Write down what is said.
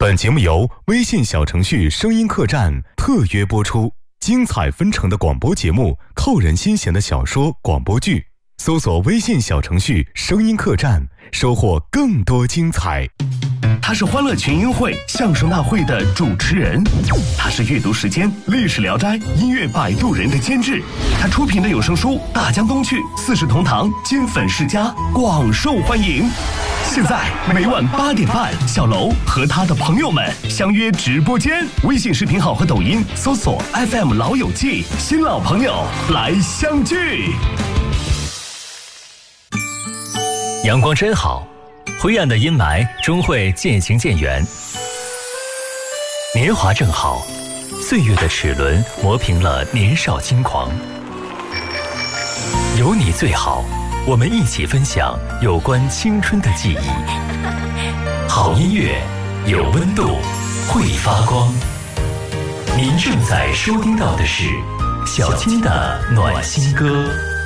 本节目由微信小程序声音客栈特约播出，精彩纷呈的广播节目，扣人心弦的小说广播剧，搜索微信小程序声音客栈，收获更多精彩。 他是欢乐群英会相声大会的主持人，他是阅读时间历史聊斋音乐摆渡人的监制，他出品的有声书《大江东去》《四世同堂》《金粉世家》广受欢迎。现在每晚8点半，小楼和他的朋友们相约直播间，微信视频号和抖音搜索 FM 老友记，新老朋友来相聚。 阳光真好，灰暗的阴霾终会渐行渐远。年华正好，岁月的齿轮磨平了年少轻狂。有你最好，我们一起分享有关青春的记忆。好音乐，有温度，会发光。您正在收听到的是小金的暖心歌。